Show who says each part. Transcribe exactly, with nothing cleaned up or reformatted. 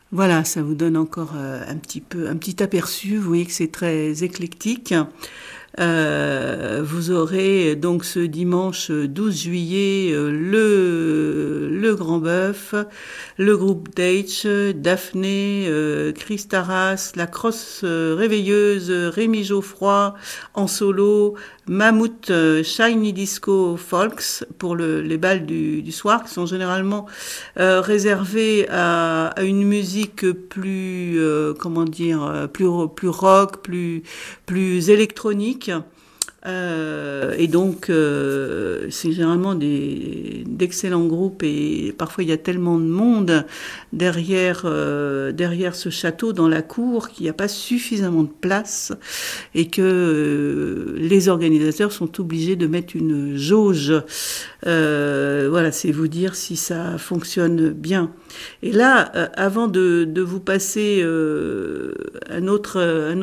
Speaker 1: Voilà, ça vous donne encore euh, un petit peu, un petit aperçu. Vous voyez que c'est très éclectique. Euh, vous aurez donc ce dimanche douze juillet euh, le, le Grand Bœuf, le groupe Deitch, Daphné, euh, Chris Taras, la Crosse euh, Réveilleuse, Rémi Geoffroy en solo, Mammouth euh, Shiny Disco Folks pour le, les bals du, du soir qui sont généralement euh, réservés à, à une musique plus, euh, comment dire, plus, plus rock, plus, plus électronique. Euh, et donc, euh, c'est généralement des, d'excellents groupes et parfois il y a tellement de monde derrière, euh, derrière ce château dans la cour qu'il n'y a pas suffisamment de place et que euh, les organisateurs sont obligés de mettre une jauge. Euh, voilà, c'est vous dire si ça fonctionne bien. Et là, euh, avant de, de vous passer euh, un autre, un